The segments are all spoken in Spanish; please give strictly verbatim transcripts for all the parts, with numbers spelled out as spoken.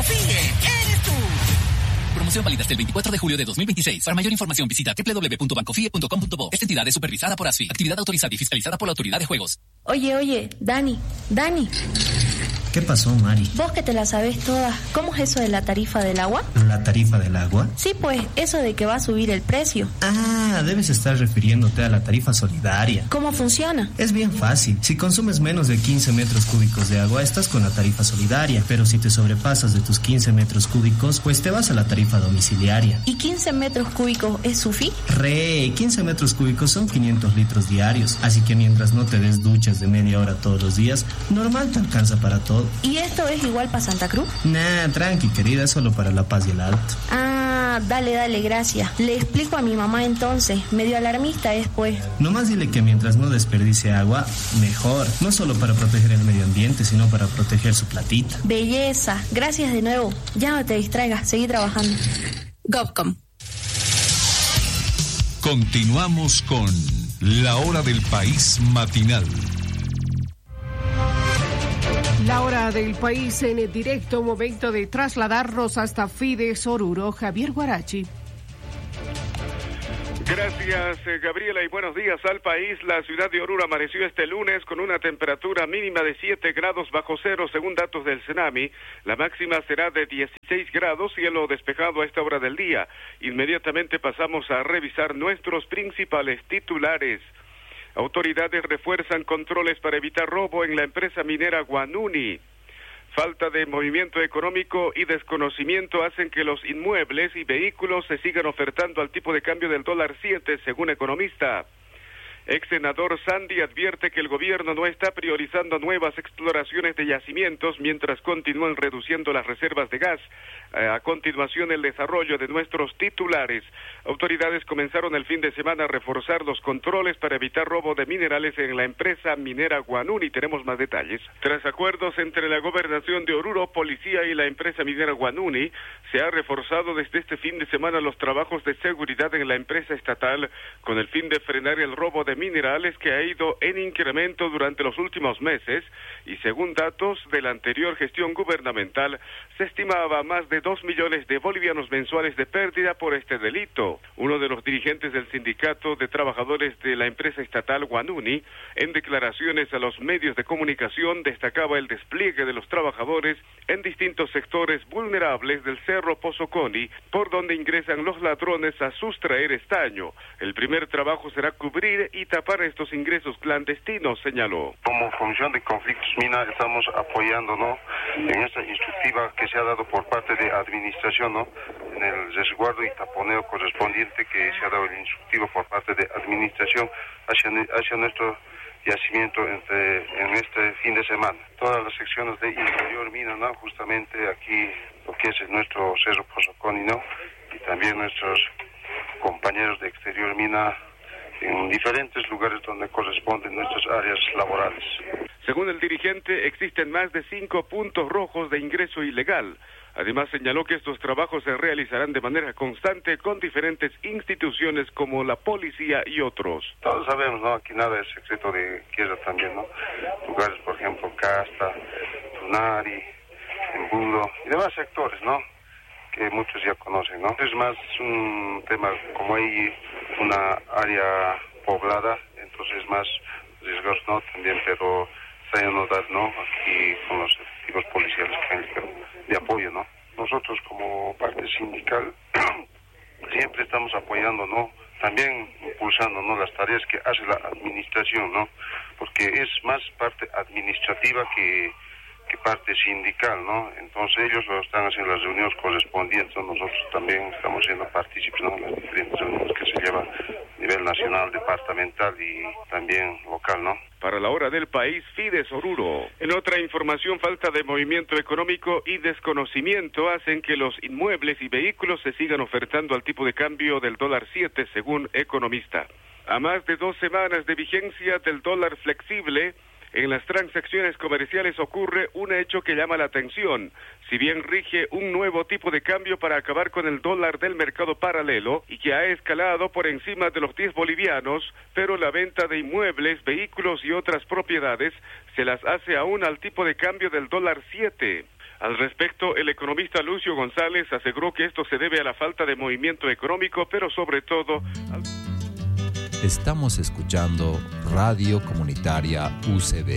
Fide, eres tú. Promoción válida hasta el veinticuatro de julio de dos mil veintiséis. Para mayor información visita doble u doble u doble u punto bancofie punto com punto bo. Esta entidad es supervisada por ASFI. Actividad autorizada y fiscalizada por la Autoridad de Juegos. Oye, oye, Dani, Dani. ¿Qué pasó, Mari? Vos que te la sabés todas, ¿cómo es eso de la tarifa del agua? ¿La tarifa del agua? Sí, pues, eso de que va a subir el precio. Ah, debes estar refiriéndote a la tarifa solidaria. ¿Cómo funciona? Es bien fácil. Si consumes menos de quince metros cúbicos de agua, estás con la tarifa solidaria. Pero si te sobrepasas de tus quince metros cúbicos, pues te vas a la tarifa domiciliaria. ¿Y quince metros cúbicos es su fin? Re, quince metros cúbicos son quinientos litros diarios. Así que mientras no te des duchas de media hora todos los días, normal te alcanza para todo. ¿Y esto es igual para Santa Cruz? Nah, tranqui, querida, solo para La Paz y el Alto. Ah, dale, dale, gracias. Le explico a mi mamá entonces. Medio alarmista es, pues. Nomás dile que mientras no desperdicie agua, mejor. No solo para proteger el medio ambiente, sino para proteger su platita. Belleza. Gracias de nuevo. Ya no te distraigas, seguí trabajando. GovCom. Continuamos con La Hora del País Matinal. La Hora del País en directo, momento de trasladarnos hasta Fides Oruro. Javier Guarachi. Gracias, Gabriela, y buenos días al país. La ciudad de Oruro amaneció este lunes con una temperatura mínima de siete grados bajo cero, según datos del Cenami. La máxima será de dieciséis grados, cielo despejado a esta hora del día. Inmediatamente pasamos a revisar nuestros principales titulares. Autoridades refuerzan controles para evitar robo en la empresa minera Guanuni. Falta de movimiento económico y desconocimiento hacen que los inmuebles y vehículos se sigan ofertando al tipo de cambio del dólar siete, según economista. Ex senador Sandy advierte que el gobierno no está priorizando nuevas exploraciones de yacimientos mientras continúan reduciendo las reservas de gas. Eh, a continuación, el desarrollo de nuestros titulares. Autoridades comenzaron el fin de semana a reforzar los controles para evitar robo de minerales en la empresa minera Guanuni. Tenemos más detalles. Tras acuerdos entre la gobernación de Oruro, policía y la empresa minera Guanuni, se ha reforzado desde este fin de semana los trabajos de seguridad en la empresa estatal con el fin de frenar el robo de minerales que ha ido en incremento durante los últimos meses y según datos de la anterior gestión gubernamental se estimaba más de dos millones de bolivianos mensuales de pérdida por este delito. Uno de los dirigentes del sindicato de trabajadores de la empresa estatal Guanuni, en declaraciones a los medios de comunicación, destacaba el despliegue de los trabajadores en distintos sectores vulnerables del Cerro Pozoconi, por donde ingresan los ladrones a sustraer estaño. El primer trabajo será cubrir y tapar estos ingresos clandestinos, señaló. Como Comisión de Conflictos Mina estamos apoyando, ¿no?, en esta instructiva que se ha dado por parte de administración, ¿no?, en el resguardo y taponeo correspondiente que se ha dado el instructivo por parte de administración hacia, hacia nuestro yacimiento entre, en este fin de semana. Todas las secciones de interior mina, ¿no?, justamente aquí lo que es nuestro Cerro Pozoconi, ¿no?, y también nuestros compañeros de exterior mina en diferentes lugares donde corresponden nuestras áreas laborales. Según el dirigente, existen más de cinco puntos rojos de ingreso ilegal. Además, señaló que estos trabajos se realizarán de manera constante con diferentes instituciones como la policía y otros. Todos sabemos, ¿no?, aquí nada es secreto de guerra también, ¿no? Lugares, por ejemplo, Casta, Tunari, Embudo y demás sectores, ¿no?, que muchos ya conocen, ¿no? Es más un tema, como hay una área poblada, entonces es más riesgoso, ¿no?, también, pero está en notar, ¿no?, aquí con los efectivos policiales que han llegado de apoyo, ¿no? Nosotros como parte sindical siempre estamos apoyando, ¿no?, también impulsando, ¿no?, las tareas que hace la administración, ¿no?, porque es más parte administrativa que que parte sindical, ¿no? Entonces ellos lo están haciendo las reuniones correspondientes, nosotros también estamos siendo partícipes, ¿no?, en las diferentes reuniones que se llevan a nivel nacional, departamental y también local, ¿no? Para la Hora del País, Fides Oruro. En otra información, falta de movimiento económico y desconocimiento hacen que los inmuebles y vehículos se sigan ofertando al tipo de cambio del dólar siete, según economista. A más de dos semanas de vigencia del dólar flexible, en las transacciones comerciales ocurre un hecho que llama la atención. Si bien rige un nuevo tipo de cambio para acabar con el dólar del mercado paralelo y que ha escalado por encima de los diez bolivianos, pero la venta de inmuebles, vehículos y otras propiedades se las hace aún al tipo de cambio del dólar siete. Al respecto, el economista Lucio González aseguró que esto se debe a la falta de movimiento económico, pero sobre todo al... Estamos escuchando Radio Comunitaria U C B.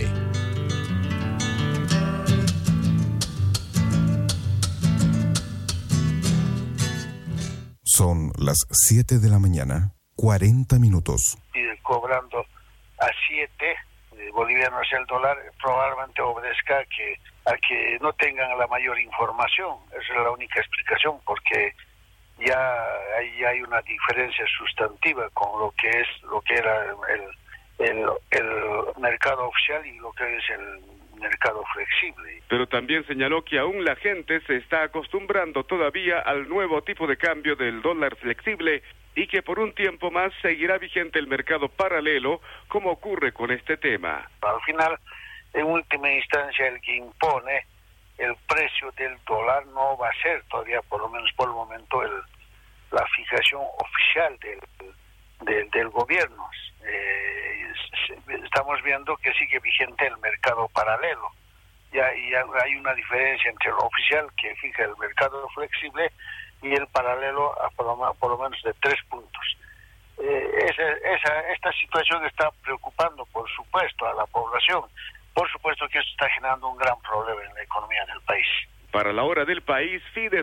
Son las siete de la mañana, cuarenta minutos. Y cobrando a siete bolivianos el dólar, probablemente obedezca que, a que no tengan la mayor información. Esa es la única explicación, porque ya hay, hay una diferencia sustantiva con lo que es lo que era el, el, el mercado oficial y lo que es el mercado flexible. Pero también señaló que aún la gente se está acostumbrando todavía al nuevo tipo de cambio del dólar flexible y que por un tiempo más seguirá vigente el mercado paralelo, como ocurre con este tema. Al final, en última instancia, el que impone el precio del dólar no va a ser todavía, por lo menos por el momento, el, la fijación oficial del, del, del gobierno. Eh, estamos viendo que sigue vigente el mercado paralelo. Ya, y hay una diferencia entre el oficial, que fija el mercado flexible, y el paralelo a por, lo, por lo menos de tres puntos. Eh, esa, esa, esta situación está preocupando, por supuesto, a la población. Por supuesto que esto está generando un gran problema en la economía del país. Para la hora del país, Fides